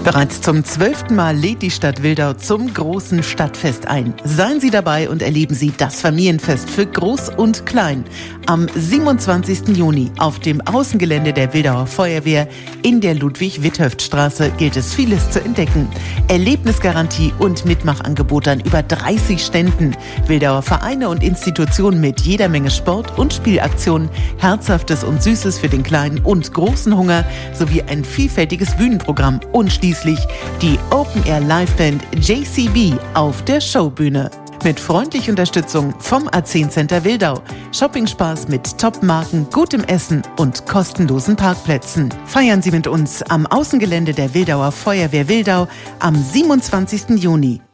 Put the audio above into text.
Bereits zum 12. Mal lädt die Stadt Wildau zum großen Stadtfest ein. Seien Sie dabei und erleben Sie das Familienfest für Groß und Klein. Am 27. Juni auf dem Außengelände der Wildauer Feuerwehr in der Ludwig-Witthöft-Straße gilt es vieles zu entdecken. Erlebnisgarantie und Mitmachangebote an über 30 Ständen. Wildauer Vereine und Institutionen mit jeder Menge Sport- und Spielaktionen, Herzhaftes und Süßes für den kleinen und großen Hunger sowie ein vielfältiges Bühnenprogramm und schließlich die Open-Air-Liveband JCB auf der Showbühne. Mit freundlicher Unterstützung vom A10 Center Wildau. Shoppingspaß mit Top-Marken, gutem Essen und kostenlosen Parkplätzen. Feiern Sie mit uns am Außengelände der Wildauer Feuerwehr Wildau am 27. Juni.